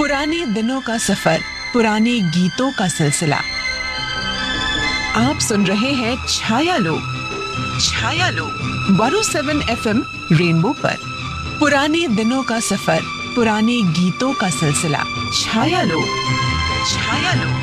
पुराने दिनों का सफर, पुराने गीतों का सिलसिला। आप सुन रहे हैं छायालोक 107 FM रेनबो पर। पुराने दिनों का सफर, पुराने गीतों का सिलसिला। छायालोक।